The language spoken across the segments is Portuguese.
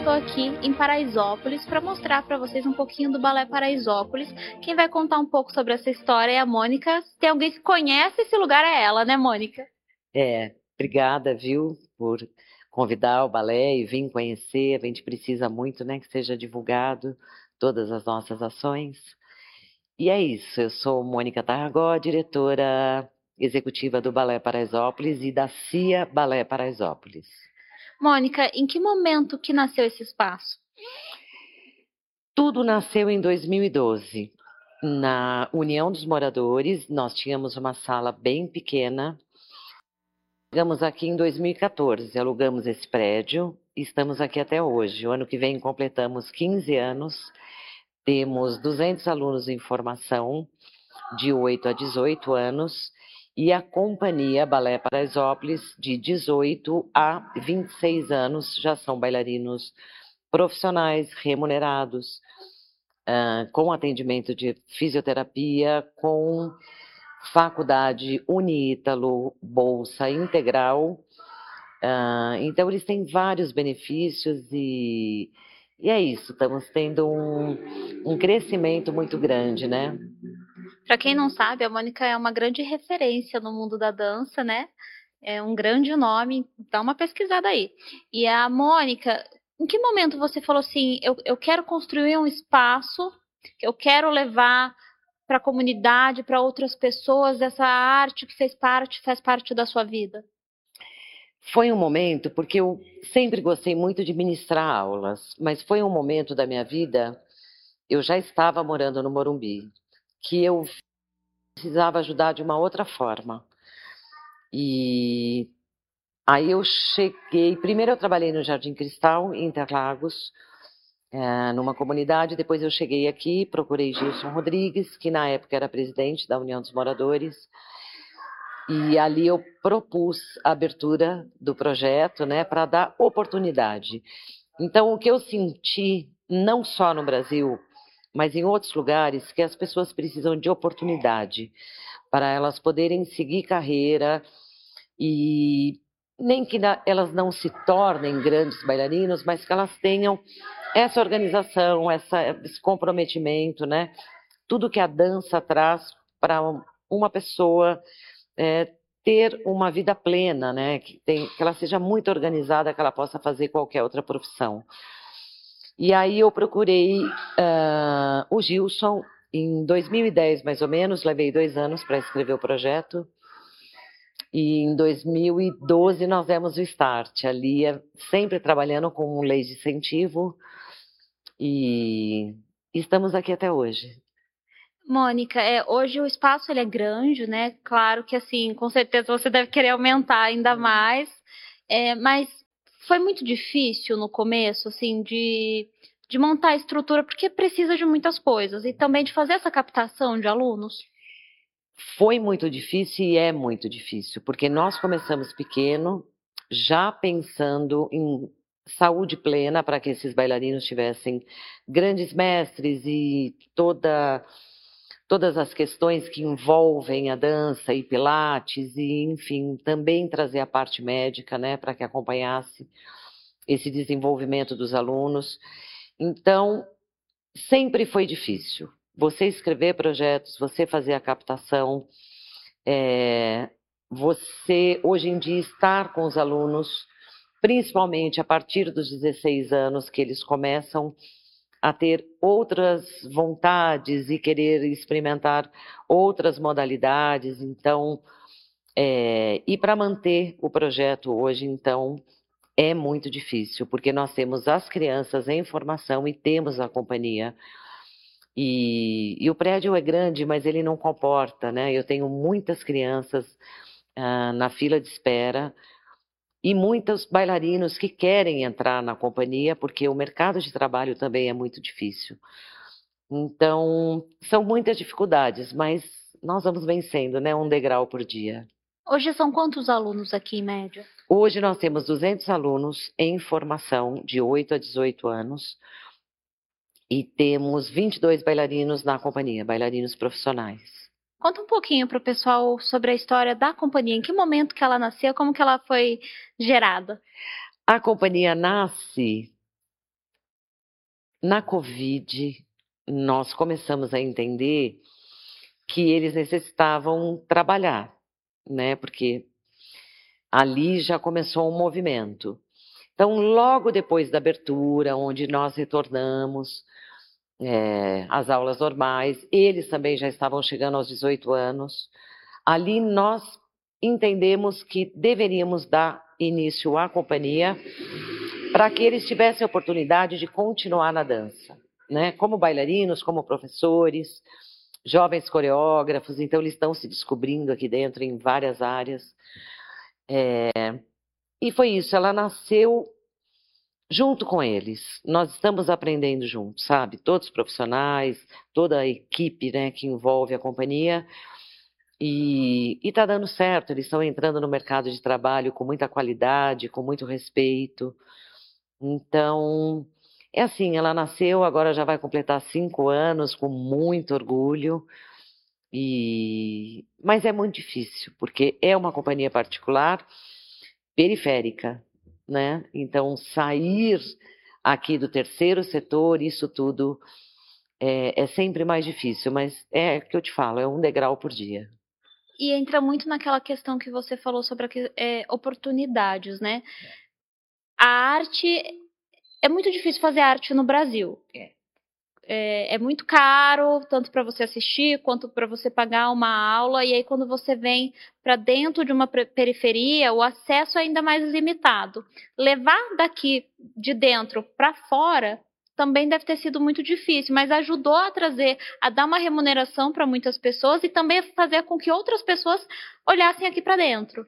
estou aqui em Paraisópolis para mostrar para vocês um pouquinho do Balé Paraisópolis. Quem vai contar um pouco sobre essa história é a Mônica. Se tem alguém que conhece esse lugar é ela, né, Mônica? Obrigada, viu, por convidar o balé e vir conhecer. A gente precisa muito, né, que seja divulgado todas as nossas ações. E é isso, eu sou Mônica Tarragó, diretora executiva do Balé Paraisópolis e da CIA Balé Paraisópolis. Mônica, em que momento que nasceu esse espaço? Tudo nasceu em 2012. Na União dos Moradores, nós tínhamos uma sala bem pequena. Chegamos aqui em 2014, alugamos esse prédio e estamos aqui até hoje. O ano que vem completamos 15 anos, temos 200 alunos em formação, de 8 a 18 anos, e a companhia Balé Paraisópolis, de 18 a 26 anos, já são bailarinos profissionais, remunerados, com atendimento de fisioterapia, com faculdade Uniítalo, bolsa integral. Então, eles têm vários benefícios e é isso, estamos tendo um crescimento muito grande, né? Para quem não sabe, a Mônica é uma grande referência no mundo da dança, né? É um grande nome, dá uma pesquisada aí. E a Mônica, em que momento você falou assim, eu quero construir um espaço, eu quero levar para a comunidade, para outras pessoas, essa arte que faz parte da sua vida? Foi um momento, porque eu sempre gostei muito de ministrar aulas, mas foi um momento da minha vida, eu já estava morando no Morumbi, que eu precisava ajudar de uma outra forma. E aí eu cheguei, primeiro eu trabalhei no Jardim Cristal, em Interlagos, numa comunidade, depois eu cheguei aqui, procurei Gilson Rodrigues, que na época era presidente da União dos Moradores, e ali eu propus a abertura do projeto, né, para dar oportunidade. Então, o que eu senti, não só no Brasil, mas em outros lugares, que as pessoas precisam de oportunidade para elas poderem seguir carreira e nem que elas não se tornem grandes bailarinos, mas que elas tenham essa organização, esse comprometimento, né? Tudo que a dança traz para uma pessoa ter uma vida plena, né? Que ela seja muito organizada, que ela possa fazer qualquer outra profissão. E aí eu procurei o Gilson em 2010, mais ou menos, levei 2 anos para escrever o projeto. E em 2012 nós demos o start. Ali sempre trabalhando com leis de incentivo e estamos aqui até hoje. Mônica, hoje o espaço ele é grande, né? Claro que assim, com certeza você deve querer aumentar ainda mais, mas foi muito difícil no começo, assim, de montar a estrutura, porque precisa de muitas coisas, e também de fazer essa captação de alunos. Foi muito difícil e é muito difícil, porque nós começamos pequeno, já pensando em saúde plena para que esses bailarinos tivessem grandes mestres e todas as questões que envolvem a dança e pilates e, enfim, também trazer a parte médica, né, para que acompanhasse esse desenvolvimento dos alunos. Então, sempre foi difícil. Você escrever projetos, você fazer a captação, você, hoje em dia, estar com os alunos, principalmente a partir dos 16 anos, que eles começam a ter outras vontades e querer experimentar outras modalidades. Então, e para manter o projeto hoje, então, é muito difícil, porque nós temos as crianças em formação e temos a companhia. E o prédio é grande, mas ele não comporta, né? Eu tenho muitas crianças na fila de espera e muitos bailarinos que querem entrar na companhia, porque o mercado de trabalho também é muito difícil. Então, são muitas dificuldades, mas nós vamos vencendo, né? Um degrau por dia. Hoje são quantos alunos aqui, em média? Hoje nós temos 200 alunos em formação de 8 a 18 anos e temos 22 bailarinos na companhia, bailarinos profissionais. Conta um pouquinho para o pessoal sobre a história da companhia, em que momento que ela nasceu, como que ela foi gerada? A companhia nasce na Covid, nós começamos a entender que eles necessitavam trabalhar, né? Porque ali já começou um movimento. Então, logo depois da abertura, onde nós retornamos às aulas normais, eles também já estavam chegando aos 18 anos. Ali nós entendemos que deveríamos dar início à companhia para que eles tivessem a oportunidade de continuar na dança, né? Como bailarinos, como professores, jovens coreógrafos, então eles estão se descobrindo aqui dentro em várias áreas. E foi isso, ela nasceu junto com eles. Nós estamos aprendendo juntos, sabe? Todos os profissionais, toda a equipe, né, que envolve a companhia. E está dando certo, eles estão entrando no mercado de trabalho com muita qualidade, com muito respeito. Então, é assim, ela nasceu, agora já vai completar 5 anos, com muito orgulho. Mas é muito difícil, porque é uma companhia particular, periférica, né? Então, sair aqui do terceiro setor, isso tudo é sempre mais difícil, mas é o que eu te falo, é um degrau por dia. E entra muito naquela questão que você falou sobre oportunidades, né? A arte, é muito difícil fazer arte no Brasil. É muito caro, tanto para você assistir quanto para você pagar uma aula. E aí, quando você vem para dentro de uma periferia, o acesso é ainda mais limitado. Levar daqui de dentro para fora também deve ter sido muito difícil, mas ajudou a trazer, a dar uma remuneração para muitas pessoas e também fazer com que outras pessoas olhassem aqui para dentro.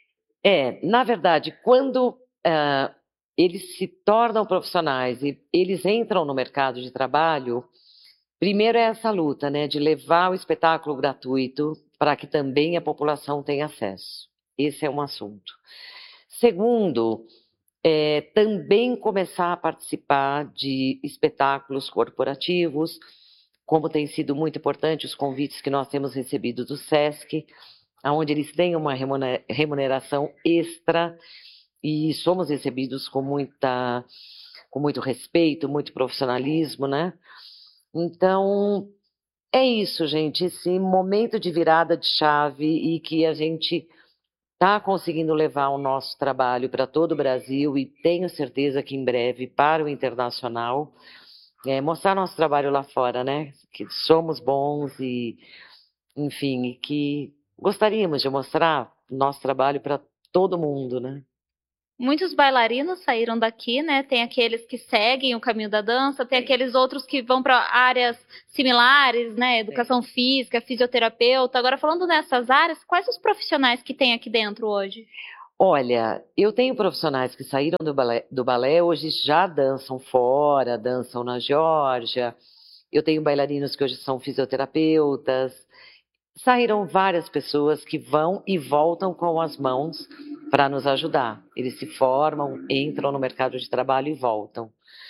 Na verdade, quando eles se tornam profissionais e eles entram no mercado de trabalho, primeiro é essa luta, né, de levar o espetáculo gratuito para que também a população tenha acesso. Esse é um assunto. Segundo, também começar a participar de espetáculos corporativos, como tem sido muito importante os convites que nós temos recebido do SESC, onde eles têm uma remuneração extra e somos recebidos com muito respeito, muito profissionalismo, né? Então, é isso, gente, esse momento de virada de chave e que a gente está conseguindo levar o nosso trabalho para todo o Brasil e tenho certeza que em breve para o internacional, mostrar nosso trabalho lá fora, né? Que somos bons e, enfim, e que gostaríamos de mostrar nosso trabalho para todo mundo, né? Muitos bailarinos saíram daqui, né? Tem aqueles que seguem o caminho da dança, tem aqueles outros que vão para áreas similares, né? Educação física, fisioterapeuta. Agora, falando nessas áreas, quais os profissionais que tem aqui dentro hoje? Olha, eu tenho profissionais que saíram do balé, hoje já dançam fora, dançam na Geórgia. Eu tenho bailarinos que hoje são fisioterapeutas. Saíram várias pessoas que vão e voltam com as mãos para nos ajudar. Eles se formam, entram no mercado de trabalho e voltam.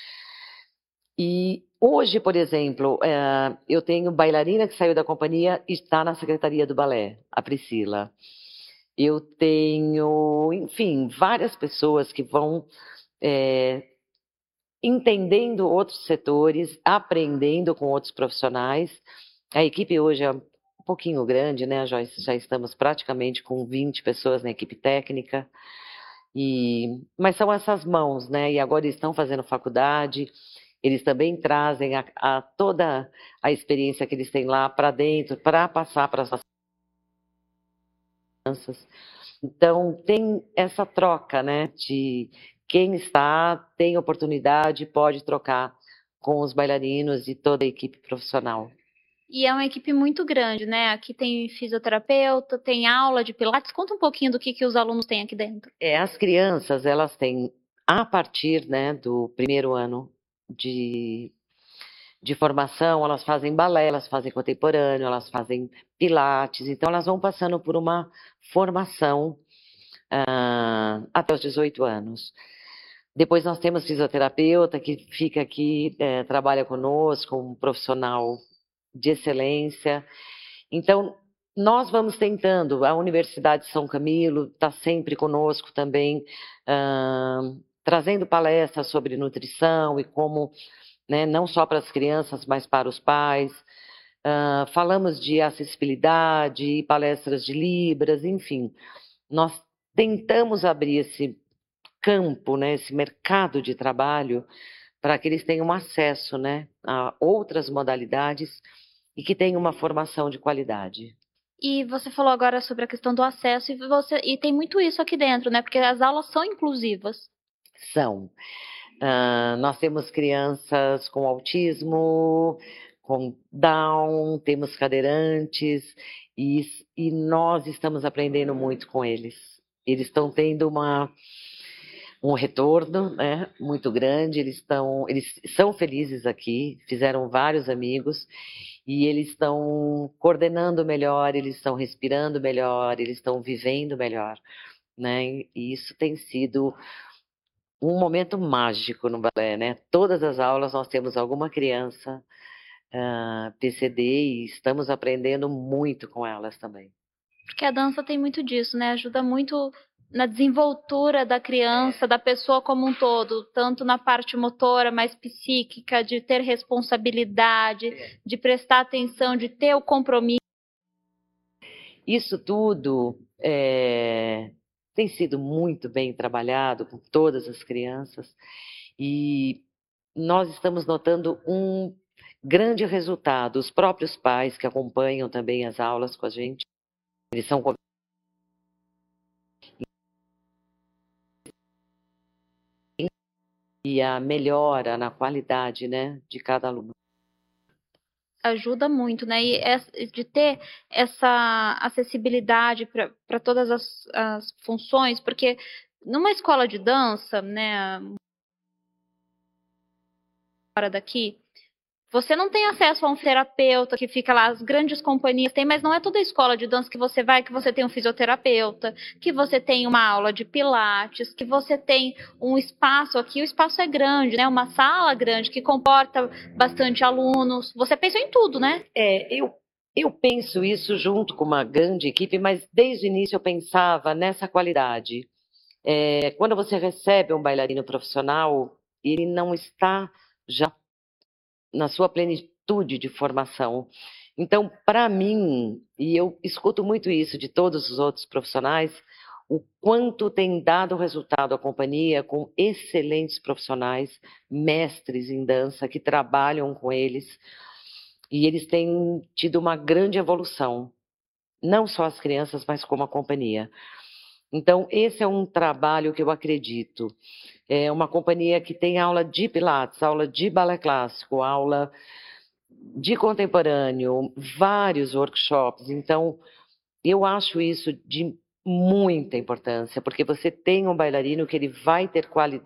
E hoje, por exemplo, eu tenho bailarina que saiu da companhia e está na secretaria do balé, a Priscila. Eu tenho, enfim, várias pessoas que vão entendendo outros setores, aprendendo com outros profissionais. A equipe hoje é um pouquinho grande, né, Joyce? Já estamos praticamente com 20 pessoas na equipe técnica. Mas são essas mãos, né? E agora estão fazendo faculdade. Eles também trazem toda a experiência que eles têm lá para dentro, para passar para as crianças. Então, tem essa troca, né? De quem tem oportunidade, pode trocar com os bailarinos e toda a equipe profissional. E é uma equipe muito grande, né? Aqui tem fisioterapeuta, tem aula de pilates. Conta um pouquinho do que os alunos têm aqui dentro. As crianças, elas têm, a partir, né, do primeiro ano de formação, elas fazem balé, elas fazem contemporâneo, elas fazem pilates, então elas vão passando por uma formação até os 18 anos. Depois nós temos fisioterapeuta que fica aqui, trabalha conosco, um profissional de excelência. Então, nós vamos tentando, a Universidade de São Camilo está sempre conosco também, trazendo palestras sobre nutrição e como né? Não só para as crianças, mas para os pais. Falamos de acessibilidade, palestras de Libras, enfim. Nós tentamos abrir esse campo, né, esse mercado de trabalho, para que eles tenham acesso, né, a outras modalidades e que tenham uma formação de qualidade. E você falou agora sobre a questão do acesso e tem muito isso aqui dentro, né? Porque as aulas são inclusivas. São. Nós temos crianças com autismo, com Down, temos cadeirantes e nós estamos aprendendo muito com eles. Eles estão tendo um retorno, né, muito grande. Eles são felizes aqui, fizeram vários amigos e eles estão coordenando melhor, eles estão respirando melhor, eles estão vivendo melhor, né? E isso tem sido um momento mágico no balé, né? Todas as aulas nós temos alguma criança PCD e estamos aprendendo muito com elas também. Porque a dança tem muito disso, né? Ajuda muito na desenvoltura da criança, da pessoa como um todo, tanto na parte motora, mais psíquica, de ter responsabilidade, de prestar atenção, de ter o compromisso. Isso tudo tem sido muito bem trabalhado com todas as crianças e nós estamos notando um grande resultado. Os próprios pais que acompanham também as aulas com a gente, eles são e a melhora na qualidade, né, de cada aluno. Ajuda muito, né? E de ter essa acessibilidade para todas as funções, porque numa escola de dança, né, fora daqui, você não tem acesso a um terapeuta que fica lá, as grandes companhias têm, mas não é toda escola de dança que você vai, que você tem um fisioterapeuta, que você tem uma aula de pilates, que você tem um espaço aqui, o espaço é grande, né? Uma sala grande que comporta bastante alunos. Você pensou em tudo, né? Eu penso isso junto com uma grande equipe, mas desde o início eu pensava nessa qualidade. Quando você recebe um bailarino profissional, ele não está já na sua plenitude de formação. Então, para mim, e eu escuto muito isso de todos os outros profissionais, o quanto tem dado resultado à companhia com excelentes profissionais, mestres em dança que trabalham com eles, e eles têm tido uma grande evolução, não só as crianças, mas como a companhia. Então, esse é um trabalho que eu acredito. É uma companhia que tem aula de pilates, aula de balé clássico, aula de contemporâneo, vários workshops. Então, eu acho isso de muita importância, porque você tem um bailarino que ele vai ter qualidade